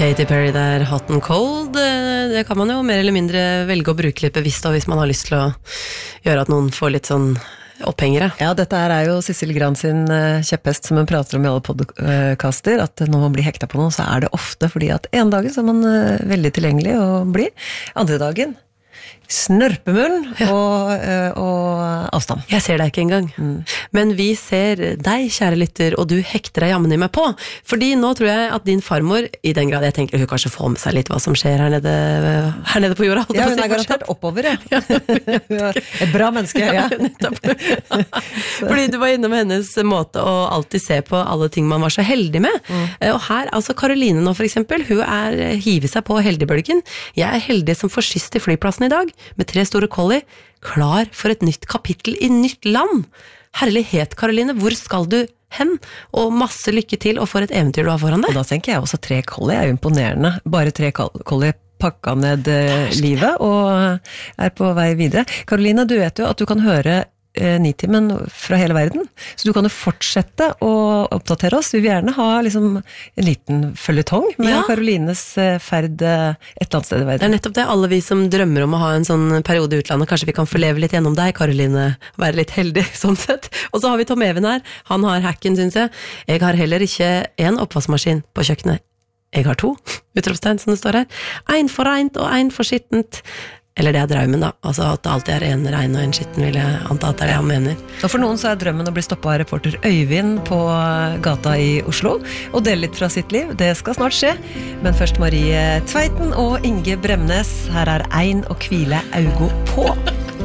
Katy Perry der, Hot and Cold. Det kan man jo mer eller mindre velge å bruke litt bevisst da, hvis man har lyst til å gjøre at noen får litt sånn opphengere. Ja, dette her jo Cecilie Gran sin kjepphest som hun prater om i alle podcaster, at når man blir hekta på noe, så det ofte fordi at en dagen så man veldig tilgjengelig og blir, andre dagen snørpemunn og avstand. Jeg ser deg ikke engang. Men vi ser deg, kjære lytter, og du hekter deg jammen i meg på. Fordi nå tror jeg at din farmor, i den grad jeg tenker hun kanskje får med seg litt hva som skjer her nede på jorda. Ja, hun garantert oppover, ja. Et bra menneske, ja. Fordi du var innom hennes måte å alltid se på alle ting man var så heldig med. Og her, altså Karoline nå for eksempel, hun hiver seg på heldigbølgen. Jeg heldig som får skyss til flyplassen i dag, med 3 store collie, klar for et nytt kapittel i nytt land. Herlighet, Karoline, hvor skal du hen? Og masse lykke til, og for et eventyr du har foran deg. Og da tenker jeg også 3 collie jo imponerende. Bare 3 collie pakka ned livet, og på vei videre. Karoline, du vet jo at du kan høre Nitimen fra hele verden, så du kan jo fortsette å oppdatere oss. Vi vil gjerne ha liksom en liten føljetong med Karolines ferd et eller annet sted i verden. Det nettopp det, alle vi som drømmer om å ha en sånn periode i utlandet, kanskje vi kan få leve litt gjennom deg, Karoline, være litt heldig sånn sett. Og så har vi Tom Even her, han har hacken, synes jeg. Jeg har heller ikke en oppvaskmaskin på kjøkkenet. Jeg har 2, utropstegn som det står her. En for rent og en for skittent. Eller det drømmen da, altså at det alltid en rein og en skitten, vil jeg anta at det han mener. Og for noen så drømmen å bli stoppet av reporter Øyvind på gata i Oslo, og dele litt fra sitt liv. Det skal snart skje. Men først Marie Tveiten og Inge Bremnes. Her Ein og hvile augo på.